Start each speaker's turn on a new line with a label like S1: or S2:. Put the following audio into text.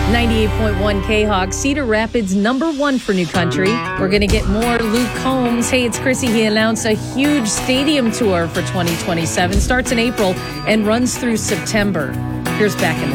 S1: 98.1 K-Hawk, Cedar Rapids, #1 for New Country. We're going to get more Luke Combs. Hey, it's Chrissy. He announced a huge stadium tour for 2027. Starts in April and runs through September. Here's Back in the